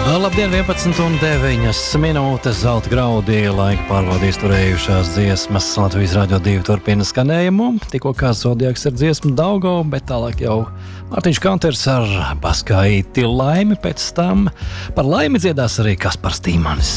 Labdien, 11:09 minūtes, zelta graudī, laika pārbaudīs turējušās dziesmas. Latvijas Radio 2 turpina skanējumu. Tikko kā Zodiaks ar dziesmu Daugo, bet tālāk jau Mārtiņš Kanters ar Baskaiti Laimi. Pēc tam par laimi dziedās arī Kaspars Tīmanis.